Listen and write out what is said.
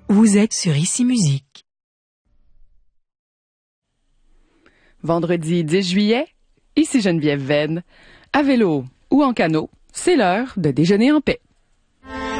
Vous êtes sur Ici Musique. Vendredi 10 juillet, ici Geneviève Venn. À vélo ou en canot, c'est l'heure de déjeuner en paix.